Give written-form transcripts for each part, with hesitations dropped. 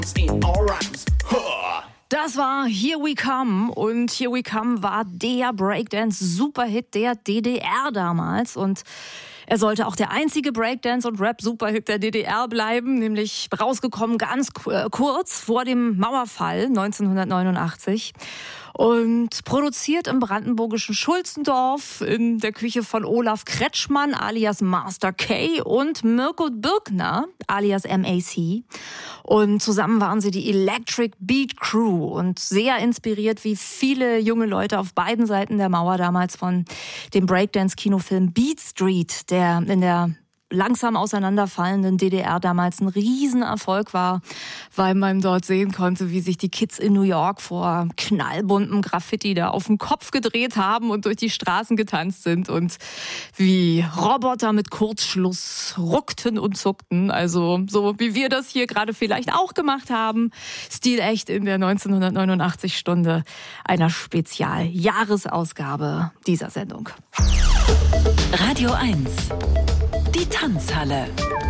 Das war Here We Come und Here We Come war der Breakdance-Superhit der DDR damals und er sollte auch der einzige Breakdance- und Rap-Superhit der DDR bleiben, nämlich rausgekommen ganz kurz vor dem Mauerfall 1989 und produziert im brandenburgischen Schulzendorf in der Küche von Olaf Kretschmann alias Master K und Mirko Birkner alias MAC. Und zusammen waren sie die Electric Beat Crew und sehr inspiriert wie viele junge Leute auf beiden Seiten der Mauer damals von dem Breakdance-Kinofilm Beat Street, der in der langsam auseinanderfallenden DDR damals ein Riesenerfolg war, weil man dort sehen konnte, wie sich die Kids in New York vor knallbuntem Graffiti da auf den Kopf gedreht haben und durch die Straßen getanzt sind und wie Roboter mit Kurzschluss ruckten und zuckten. Also so wie wir das hier gerade vielleicht auch gemacht haben, stilecht in der 1989-Stunde einer Spezial-Jahresausgabe dieser Sendung. Radio 1. Die Tanzhalle.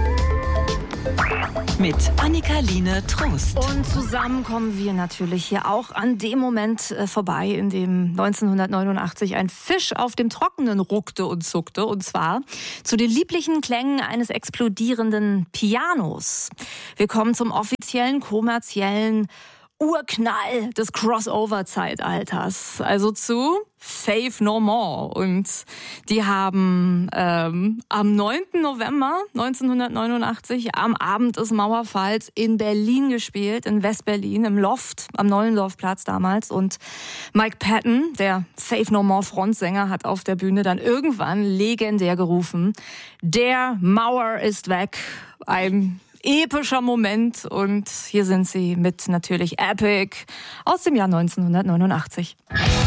Mit Annika-Line Trost. Und zusammen kommen wir natürlich hier auch an dem Moment vorbei, in dem 1989 ein Fisch auf dem Trockenen ruckte und zuckte. Und zwar zu den lieblichen Klängen eines explodierenden Pianos. Wir kommen zum offiziellen, kommerziellen Urknall des Crossover-Zeitalters, also zu Faith No More. Und die haben am 9. November 1989 am Abend des Mauerfalls in Berlin gespielt, in West-Berlin, im Loft, am Nollendorfplatz damals. Und Mike Patton, der Faith No More Frontsänger, hat auf der Bühne dann irgendwann legendär gerufen: Der Mauer ist weg. Ein epischer Moment und hier sind sie mit natürlich Epic aus dem Jahr 1989.